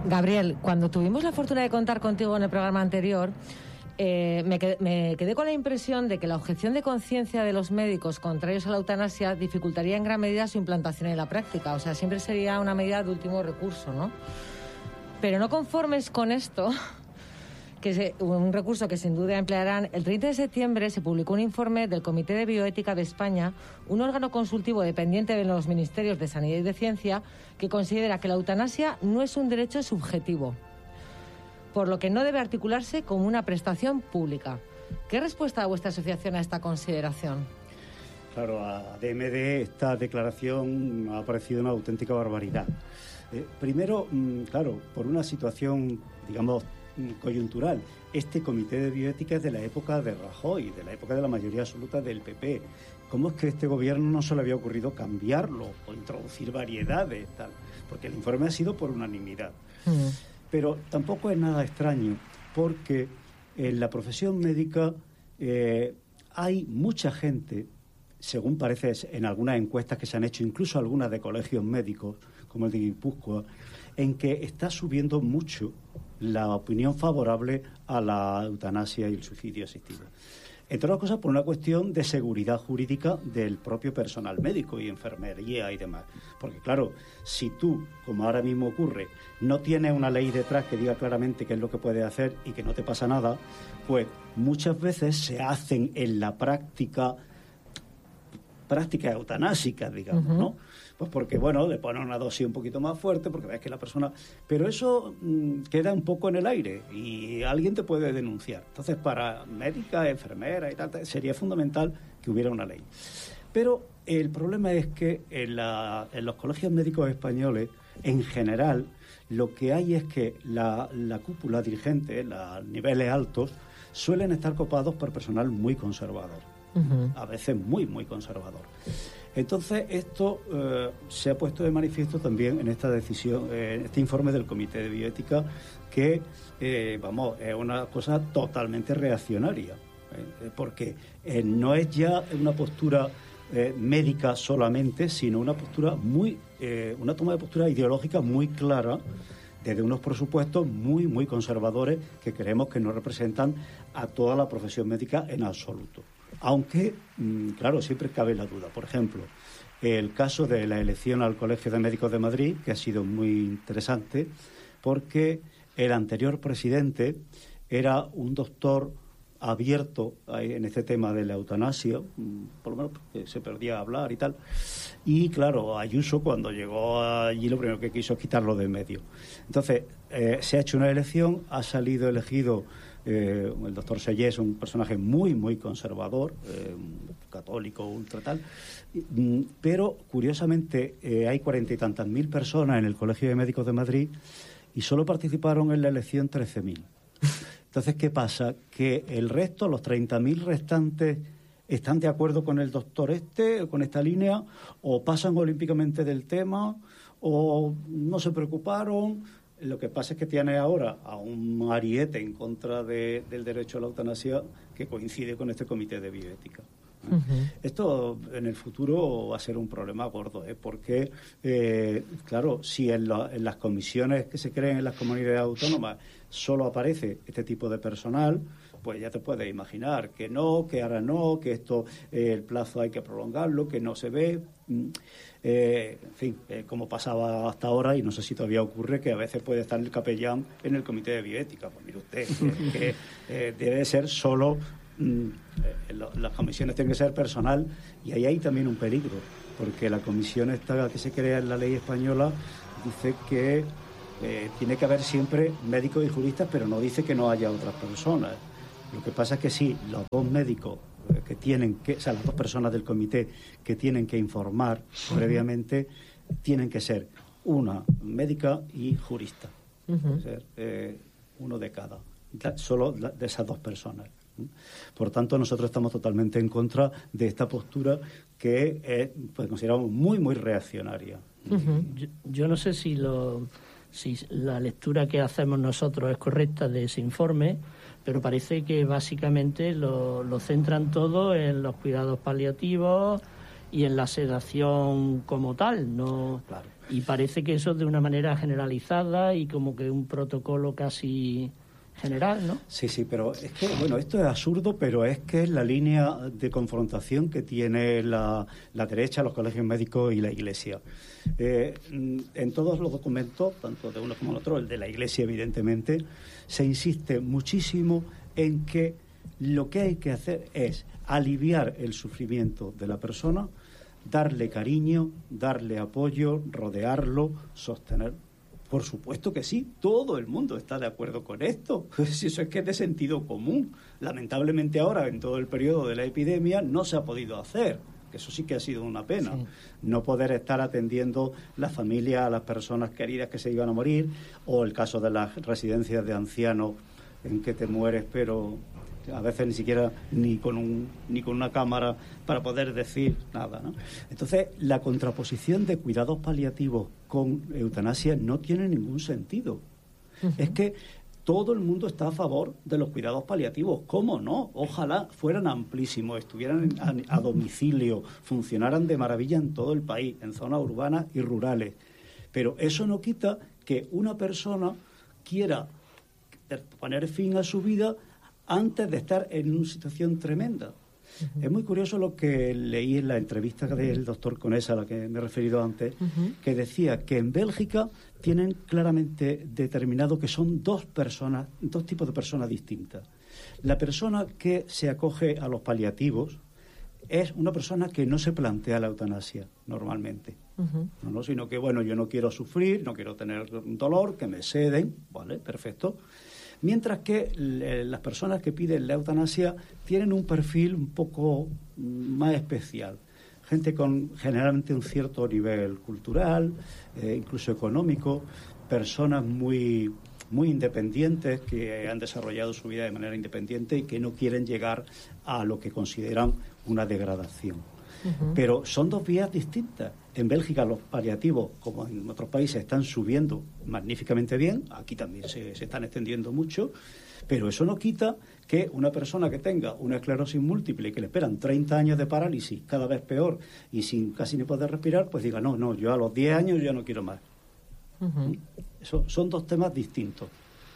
Gabriel, cuando tuvimos la fortuna de contar contigo en el programa anterior, me quedé con la impresión de que la objeción de conciencia de los médicos contrarios a la eutanasia dificultaría en gran medida su implantación en la práctica. O sea, siempre sería una medida de último recurso, ¿no? Pero no conformes con esto, un recurso que sin duda emplearán, el 30 de septiembre se publicó un informe del Comité de Bioética de España, un órgano consultivo dependiente de los Ministerios de Sanidad y de Ciencia, que considera que la eutanasia no es un derecho subjetivo, por lo que no debe articularse como una prestación pública. ¿Qué respuesta da vuestra asociación a esta consideración? Claro, a DMD esta declaración ha parecido una auténtica barbaridad. Primero, claro, por una situación, digamos, coyuntural. Este comité de bioética es de la época de Rajoy, de la época de la mayoría absoluta del PP. ¿Cómo es que a este gobierno no se le había ocurrido cambiarlo o introducir variedades, tal? Porque el informe ha sido por unanimidad. Pero tampoco es nada extraño, porque en la profesión médica hay mucha gente, según parece en algunas encuestas que se han hecho, incluso algunas de colegios médicos, como el de Guipúzcoa, en que está subiendo mucho la opinión favorable a la eutanasia y el suicidio asistido. Entre otras cosas, por una cuestión de seguridad jurídica del propio personal médico y enfermería y demás. Porque, claro, si tú, como ahora mismo ocurre, no tienes una ley detrás que diga claramente qué es lo que puedes hacer y que no te pasa nada, pues muchas veces se hacen en la prácticas eutanásicas, digamos, ¿no? Pues porque, bueno, le ponen una dosis un poquito más fuerte, porque ves que la persona... Pero eso queda un poco en el aire y alguien te puede denunciar. Entonces, para médicas, enfermeras y tal, sería fundamental que hubiera una ley. Pero el problema es que en los colegios médicos españoles, en general, lo que hay es que la cúpula dirigente, los niveles altos, suelen estar copados por personal muy conservador. A veces muy, muy conservador. Entonces, esto se ha puesto de manifiesto también en esta decisión, en este informe del Comité de Bioética, que, es una cosa totalmente reaccionaria, porque no es ya una postura médica solamente, sino una postura una toma de postura ideológica muy clara, desde unos presupuestos muy, muy conservadores que creemos que no representan a toda la profesión médica en absoluto. Aunque, claro, siempre cabe la duda. Por ejemplo, el caso de la elección al Colegio de Médicos de Madrid, que ha sido muy interesante, porque el anterior presidente era un doctor abierto en este tema de la eutanasia, por lo menos porque se perdía a hablar y tal. Y claro, Ayuso, cuando llegó allí, lo primero que quiso es quitarlo de en medio. Entonces, se ha hecho una elección, ha salido elegido el doctor Sellés, un personaje muy, muy conservador, católico, ultra tal, pero curiosamente hay 40 y tantas mil personas en el Colegio de Médicos de Madrid y solo participaron en la elección 13.000. Entonces, ¿qué pasa? Que el resto, los 30.000 restantes, están de acuerdo con el doctor con esta línea, o pasan olímpicamente del tema, o no se preocuparon. Lo que pasa es que tiene ahora a un ariete en contra del derecho a la eutanasia que coincide con este comité de bioética. Esto en el futuro va a ser un problema gordo, porque, claro, si en las comisiones que se creen en las comunidades autónomas solo aparece este tipo de personal, pues ya te puedes imaginar que no, que ahora no, que esto, el plazo hay que prolongarlo, que no se ve... en fin, como pasaba hasta ahora, y no sé si todavía ocurre, que a veces puede estar el capellán en el comité de bioética. Pues mire usted, que debe ser solo... las comisiones tienen que ser personal, y ahí hay también un peligro, porque la comisión esta que se crea en la ley española dice que tiene que haber siempre médicos y juristas, pero no dice que no haya otras personas. Lo que pasa es que sí, los dos médicos que tienen que, o sea, las dos personas del comité que tienen que informar previamente, tienen que ser una médica y jurista. Ser, uno de cada, solo de esas dos personas. Por tanto, nosotros estamos totalmente en contra de esta postura que pues consideramos muy, muy reaccionaria. Yo no sé si la lectura que hacemos nosotros es correcta de ese informe, pero parece que básicamente lo centran todo en los cuidados paliativos y en la sedación como tal, ¿no? Claro. Y parece que eso es de una manera generalizada y como que un protocolo casi general, ¿no? Sí, pero es que, bueno, esto es absurdo, pero es que es la línea de confrontación que tiene la derecha, los colegios médicos y la Iglesia. En todos los documentos, tanto de uno como el otro, el de la Iglesia evidentemente, se insiste muchísimo en que lo que hay que hacer es aliviar el sufrimiento de la persona, darle cariño, darle apoyo, rodearlo, sostener. Por supuesto que sí, todo el mundo está de acuerdo con esto. Pues eso es que es de sentido común. Lamentablemente ahora, en todo el periodo de la epidemia, no se ha podido hacer. Que eso sí que ha sido una pena. Sí. No poder estar atendiendo la familia a las personas queridas que se iban a morir, o el caso de las residencias de ancianos en que te mueres, pero a veces ni siquiera ni con una cámara para poder decir nada, ¿no? Entonces, la contraposición de cuidados paliativos con eutanasia no tiene ningún sentido. Uh-huh. Es que todo el mundo está a favor de los cuidados paliativos. ¿Cómo no? Ojalá fueran amplísimos, estuvieran a domicilio, funcionaran de maravilla en todo el país, en zonas urbanas y rurales. Pero eso no quita que una persona quiera poner fin a su vida antes de estar en una situación tremenda. Uh-huh. Es muy curioso lo que leí en la entrevista del doctor Conesa, a la que me he referido antes, uh-huh, que decía que en Bélgica tienen claramente determinado que son dos tipos de personas distintas. La persona que se acoge a los paliativos es una persona que no se plantea la eutanasia normalmente. Uh-huh. No, sino que, bueno, yo no quiero sufrir, no quiero tener dolor, que me ceden, ¿vale? Perfecto. Mientras que las personas que piden la eutanasia tienen un perfil un poco más especial. Gente con generalmente un cierto nivel cultural, incluso económico, personas muy independientes que han desarrollado su vida de manera independiente y que no quieren llegar a lo que consideran una degradación. Uh-huh. Pero son dos vías distintas. En Bélgica los paliativos, como en otros países, están subiendo magníficamente bien. Aquí también se están extendiendo mucho. Pero eso no quita que una persona que tenga una esclerosis múltiple y que le esperan 30 años de parálisis, cada vez peor, y sin casi ni poder respirar, pues diga, no, yo a los 10 años ya no quiero más. Uh-huh. Eso son dos temas distintos.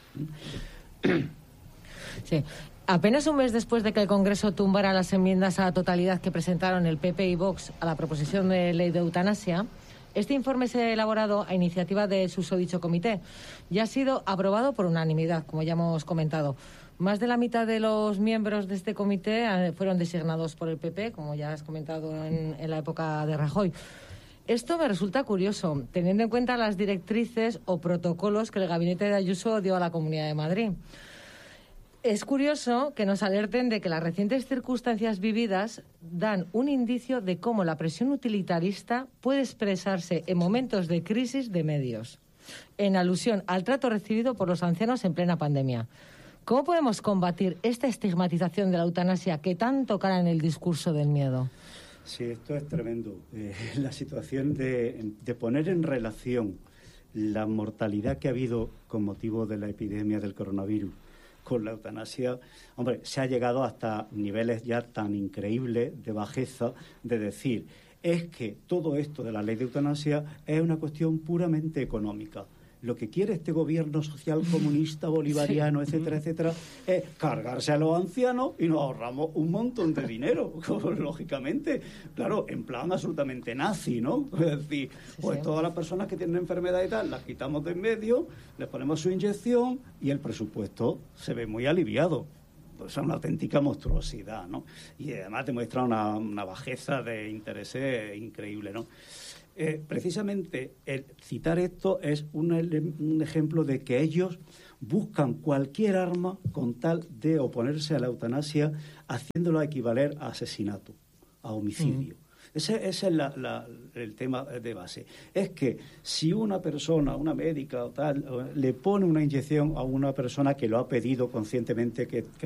Sí. Apenas un mes después de que el Congreso tumbara las enmiendas a la totalidad que presentaron el PP y Vox a la proposición de ley de eutanasia, este informe se ha elaborado a iniciativa del susodicho comité y ha sido aprobado por unanimidad, como ya hemos comentado. Más de la mitad de los miembros de este comité fueron designados por el PP, como ya has comentado en la época de Rajoy. Esto me resulta curioso, teniendo en cuenta las directrices o protocolos que el gabinete de Ayuso dio a la Comunidad de Madrid. Es curioso que nos alerten de que las recientes circunstancias vividas dan un indicio de cómo la presión utilitarista puede expresarse en momentos de crisis de medios, en alusión al trato recibido por los ancianos en plena pandemia. ¿Cómo podemos combatir esta estigmatización de la eutanasia que tanto cala en el discurso del miedo? Sí, esto es tremendo. La situación de poner en relación la mortalidad que ha habido con motivo de la epidemia del coronavirus con la eutanasia, hombre, se ha llegado hasta niveles ya tan increíbles de bajeza de decir, es que todo esto de la ley de eutanasia es una cuestión puramente económica. Lo que quiere este gobierno social comunista bolivariano, sí, etcétera, es cargarse a los ancianos y nos ahorramos un montón de dinero, lógicamente. Claro, en plan absolutamente nazi, ¿no? Es decir, pues sí, todas las personas que tienen enfermedad y tal, las quitamos de en medio, les ponemos su inyección y el presupuesto se ve muy aliviado. Pues es una auténtica monstruosidad, ¿no? Y además demuestra una bajeza de intereses increíble, ¿no? Precisamente el citar esto es un ejemplo de que ellos buscan cualquier arma con tal de oponerse a la eutanasia, haciéndolo equivaler a asesinato, a homicidio. Ese es el tema de base. Es que si una persona, una médica o tal, le pone una inyección a una persona que lo ha pedido conscientemente, que